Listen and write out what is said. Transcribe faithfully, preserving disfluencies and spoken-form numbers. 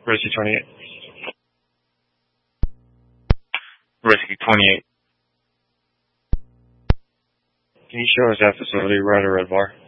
Risky twenty-eight. Risky twenty-eight. Can you show us that facility? We're at a red bar.